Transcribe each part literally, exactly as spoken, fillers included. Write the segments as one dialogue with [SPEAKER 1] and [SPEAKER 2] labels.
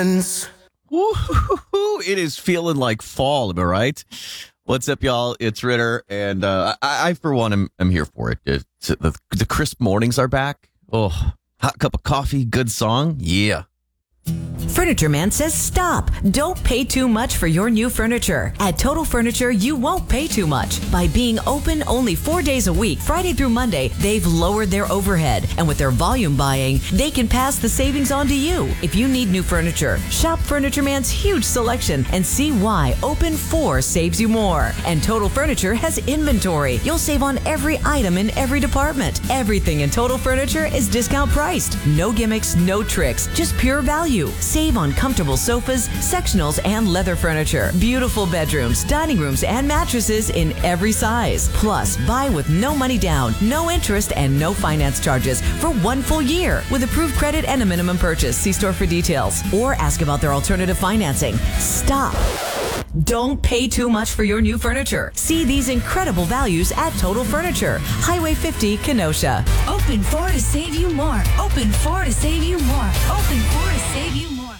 [SPEAKER 1] Woo-hoo-hoo-hoo. It is feeling like fall, am I right? What's up, y'all? It's Ritter, and uh, I, I, for one, am, am here for it. It's, the, the crisp mornings are back. Oh, hot cup of coffee, good song. Yeah.
[SPEAKER 2] Furniture Man says stop. Don't pay too much for your new furniture. At Total Furniture, you won't pay too much. By being open only four days a week, Friday through Monday, they've lowered their overhead. And with their volume buying, they can pass the savings on to you. If you need new furniture, shop Furniture Man's huge selection and see why Open four saves you more. And Total Furniture has inventory. You'll save on every item in every department. Everything in Total Furniture is discount priced. No gimmicks, no tricks, just pure value. Save on comfortable sofas, sectionals, and leather furniture. Beautiful bedrooms, dining rooms, and mattresses in every size. Plus, buy with no money down, no interest, and no finance charges for one full year with approved credit and a minimum purchase. See store for details or ask about their alternative financing. Stop. Don't pay too much for your new furniture. See these incredible values at Total Furniture, Highway fifty, Kenosha.
[SPEAKER 3] Open four to save you more. Open four to save you more. Open four to save you more.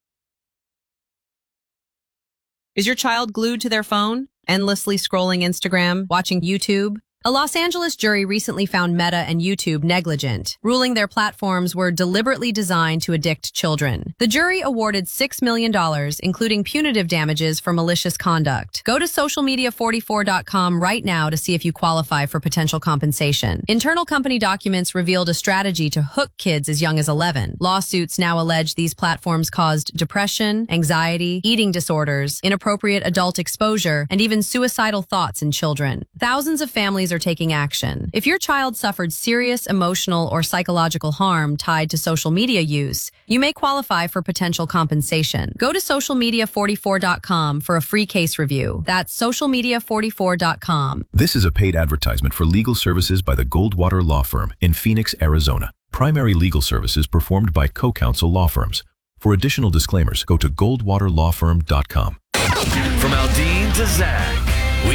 [SPEAKER 4] Is your child glued to their phone, endlessly scrolling Instagram, watching YouTube? A Los Angeles jury recently found Meta and YouTube negligent, ruling their platforms were deliberately designed to addict children. The jury awarded six million dollars, including punitive damages for malicious conduct. Go to social media forty-four dot com right now to see if you qualify for potential compensation. Internal company documents revealed a strategy to hook kids as young as eleven. Lawsuits now allege these platforms caused depression, anxiety, eating disorders, inappropriate adult exposure, and even suicidal thoughts in children. Thousands of families are taking action. If your child suffered serious emotional or psychological harm tied to social media use, you may qualify for potential compensation. Go to social media forty-four dot com for a free case review. That's social media forty-four dot com.
[SPEAKER 5] This is a paid advertisement for legal services by the Goldwater Law Firm in Phoenix, Arizona. Primary legal services performed by co-counsel law firms. For additional disclaimers, go to goldwater law firm dot com.
[SPEAKER 6] From Aldine to Zach.